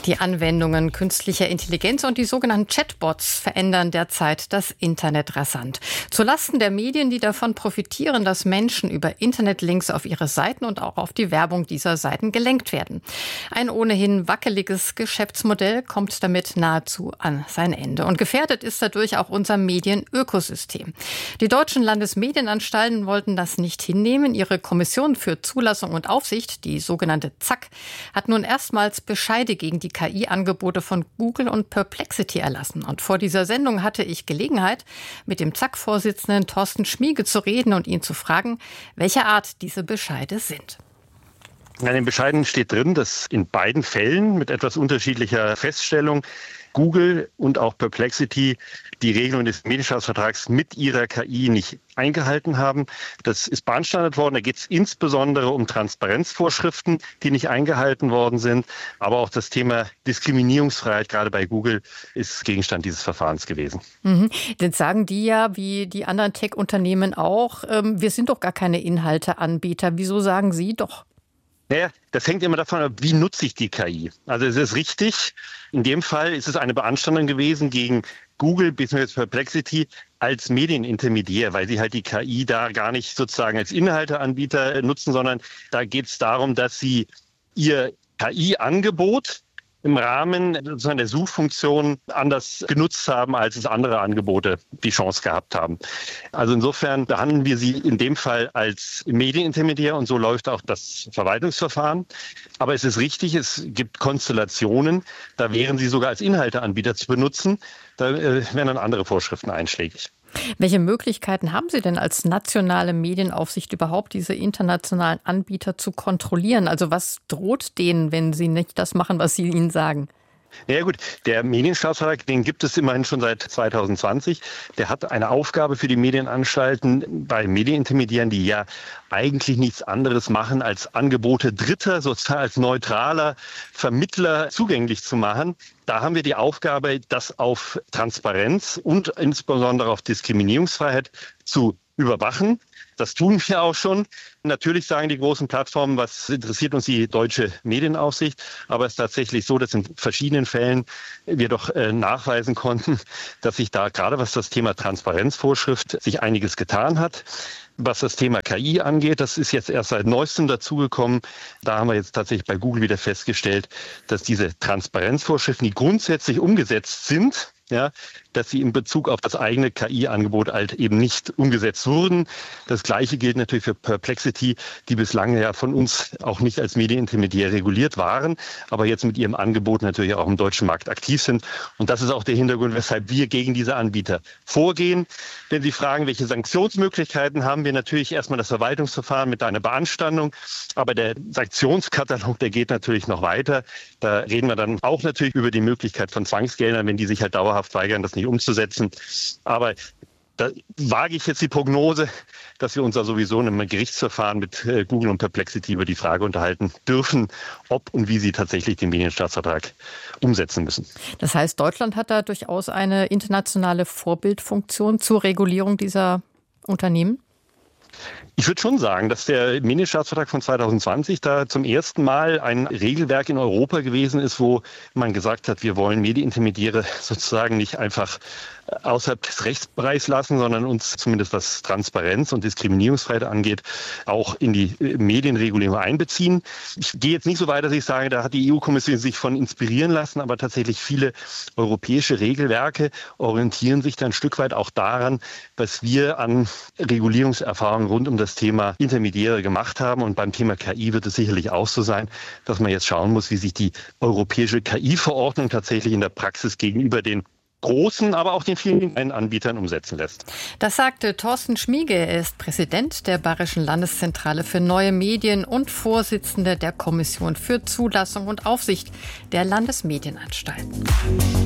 Die Anwendungen künstlicher Intelligenz und die sogenannten Chatbots verändern derzeit das Internet rasant. Zulasten der Medien, die davon profitieren, dass Menschen über Internetlinks auf ihre Seiten und auch auf die Werbung dieser Seiten gelenkt werden. Ein ohnehin wackeliges Geschäftsmodell kommt damit nahezu an sein Ende. Und gefährdet ist dadurch auch unser Medienökosystem. Die deutschen Landesmedienanstalten wollten das nicht hinnehmen. Ihre Kommission für Zulassung und Aufsicht, die sogenannte ZAK, hat nun erstmals Bescheide gegen die KI-Angebote von Google und Perplexity erlassen. Und vor dieser Sendung hatte ich Gelegenheit, mit dem ZAK-Vorsitzenden Thorsten Schmiege zu reden und ihn zu fragen, welcher Art diese Bescheide sind. In den Bescheiden steht drin, dass in beiden Fällen mit etwas unterschiedlicher Feststellung Google und auch Perplexity die Regelungen des Medienstaatsvertrags mit ihrer KI nicht eingehalten haben. Das ist beanstandet worden. Da geht es insbesondere um Transparenzvorschriften, die nicht eingehalten worden sind. Aber auch das Thema Diskriminierungsfreiheit, gerade bei Google, ist Gegenstand dieses Verfahrens gewesen. Denn sagen die ja, wie die anderen Tech-Unternehmen auch, wir sind doch gar keine Inhalteanbieter. Wieso sagen Sie doch? Naja, das hängt immer davon ab, wie nutze ich die KI. Also es ist richtig, in dem Fall ist es eine Beanstandung gewesen gegen Google bzw. Perplexity als Medienintermediär, weil sie halt die KI da gar nicht sozusagen als Inhalteanbieter nutzen, sondern da geht es darum, dass sie ihr KI-Angebot im Rahmen sozusagen der Suchfunktion anders genutzt haben, als es andere Angebote die Chance gehabt haben. Also insofern behandeln wir sie in dem Fall als Medienintermediär und so läuft auch das Verwaltungsverfahren. Aber es ist richtig, es gibt Konstellationen, da wären sie sogar als Inhalteanbieter zu benutzen. Da wären dann andere Vorschriften einschlägig. Welche Möglichkeiten haben Sie denn als nationale Medienaufsicht überhaupt, diese internationalen Anbieter zu kontrollieren? Also was droht denen, wenn sie nicht das machen, was Sie ihnen sagen? Ja gut, der Medienstaatsvertrag, den gibt es immerhin schon seit 2020. Der hat eine Aufgabe für die Medienanstalten bei Medienintermediären, die ja eigentlich nichts anderes machen, als Angebote Dritter, sozusagen als neutraler Vermittler zugänglich zu machen. Da haben wir die Aufgabe, das auf Transparenz und insbesondere auf Diskriminierungsfreiheit zu überwachen. Das tun wir auch schon. Natürlich sagen die großen Plattformen, was interessiert uns die deutsche Medienaufsicht. Aber es ist tatsächlich so, dass in verschiedenen Fällen wir doch nachweisen konnten, dass sich da gerade was das Thema Transparenzvorschrift sich einiges getan hat. Was das Thema KI angeht, das ist jetzt erst seit neuestem dazugekommen. Da haben wir jetzt tatsächlich bei Google wieder festgestellt, dass diese Transparenzvorschriften, die grundsätzlich umgesetzt sind, ja, dass sie in Bezug auf das eigene KI-Angebot halt eben nicht umgesetzt wurden. Das Gleiche gilt natürlich für Perplexity, die bislang ja von uns auch nicht als Medienintermediär reguliert waren, aber jetzt mit ihrem Angebot natürlich auch im deutschen Markt aktiv sind. Und das ist auch der Hintergrund, weshalb wir gegen diese Anbieter vorgehen. Wenn Sie fragen, welche Sanktionsmöglichkeiten haben wir, natürlich erstmal das Verwaltungsverfahren mit einer Beanstandung, aber der Sanktionskatalog, der geht natürlich noch weiter. Da reden wir dann auch natürlich über die Möglichkeit von Zwangsgeldern, wenn die sich halt dauerhaft weigern, das nicht umzusetzen. Aber da wage ich jetzt die Prognose, dass wir uns da sowieso in einem Gerichtsverfahren mit Google und Perplexity über die Frage unterhalten dürfen, ob und wie sie tatsächlich den Medienstaatsvertrag umsetzen müssen. Das heißt, Deutschland hat da durchaus eine internationale Vorbildfunktion zur Regulierung dieser Unternehmen? Ich würde schon sagen, dass der Medienstaatsvertrag von 2020 da zum ersten Mal ein Regelwerk in Europa gewesen ist, wo man gesagt hat, wir wollen Medienintermediäre sozusagen nicht einfach außerhalb des Rechtsbereichs lassen, sondern uns zumindest was Transparenz und Diskriminierungsfreiheit angeht, auch in die Medienregulierung einbeziehen. Ich gehe jetzt nicht so weit, dass ich sage, da hat die EU-Kommission sich von inspirieren lassen, aber tatsächlich viele europäische Regelwerke orientieren sich dann ein Stück weit auch daran, was wir an Regulierungserfahrungen rund um das Thema Intermediäre gemacht haben. Und beim Thema KI wird es sicherlich auch so sein, dass man jetzt schauen muss, wie sich die europäische KI-Verordnung tatsächlich in der Praxis gegenüber den großen, aber auch den vielen kleinen Anbietern umsetzen lässt. Das sagte Thorsten Schmiege. Er ist Präsident der Bayerischen Landeszentrale für neue Medien und Vorsitzender der Kommission für Zulassung und Aufsicht der Landesmedienanstalten.